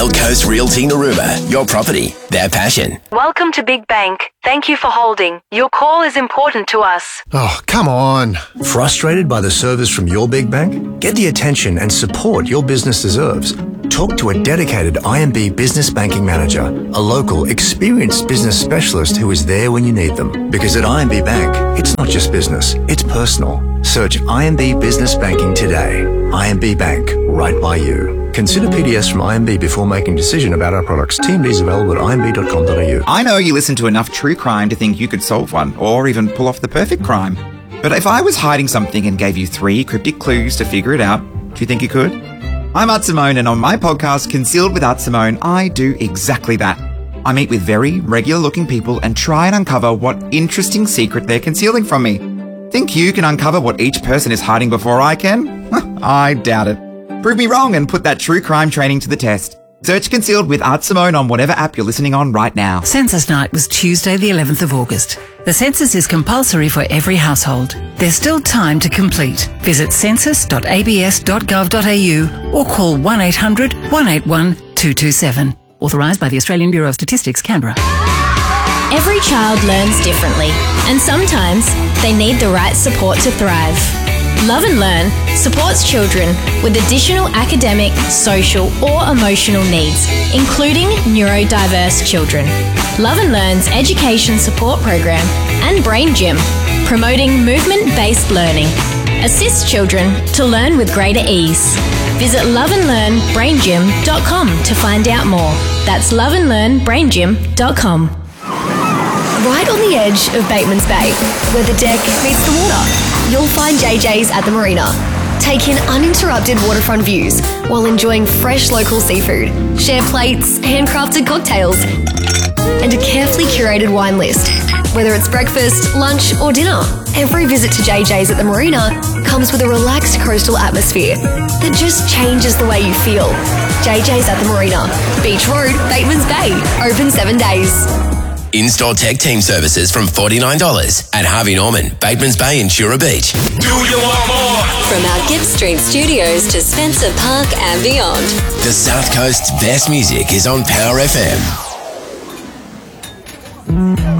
Gold Coast Realty Narooma. Your property, their passion. Welcome to Big Bank. Thank you for holding. Your call is important to us. Oh, come on. Frustrated by the service from your big bank? Get the attention and support your business deserves. Talk to a dedicated IMB Business Banking Manager, a local, experienced business specialist who is there when you need them. Because at IMB Bank, it's not just business, it's personal. Search IMB Business Banking today. IMB Bank, right by you. Consider PDS from IMB before making a decision about our products. TMDs available at imb.com.au. I know you listen to enough true crime to think you could solve one, or even pull off the perfect crime. But if I was hiding something and gave you 3 cryptic clues to figure it out, do you think you could? I'm Art Simone, and on my podcast, Concealed with Art Simone, I do exactly that. I meet with very regular-looking people and try and uncover what interesting secret they're concealing from me. Think you can uncover what each person is hiding before I can? I doubt it. Prove me wrong and put that true crime training to the test. Search Concealed with Art Simone on whatever app you're listening on right now. Census night was Tuesday the 11th of August. The census is compulsory for every household. There's still time to complete. Visit census.abs.gov.au or call 1800 181 227. Authorised by the Australian Bureau of Statistics, Canberra. Every child learns differently, and sometimes they need the right support to thrive. Love and Learn supports children with additional academic, social or emotional needs, including neurodiverse children. Love and Learn's education support program and Brain Gym, promoting movement-based learning, assists children to learn with greater ease. Visit loveandlearnbraingym.com to find out more. That's loveandlearnbraingym.com. Right on the edge of Bateman's Bay, where the deck meets the water, you'll find JJ's at the marina. Take in uninterrupted waterfront views while enjoying fresh local seafood, share plates, handcrafted cocktails, and a carefully curated wine list. Whether it's breakfast, lunch, or dinner, every visit to JJ's at the marina comes with a relaxed coastal atmosphere that just changes the way you feel. JJ's at the marina, Beach Road, Bateman's Bay, open 7 days. In-store tech team services from $49 at Harvey Norman, Bateman's Bay and Shura Beach. Do you want more? From our Gibbs Street studios to Spencer Park and beyond. The South Coast's best music is on Power FM.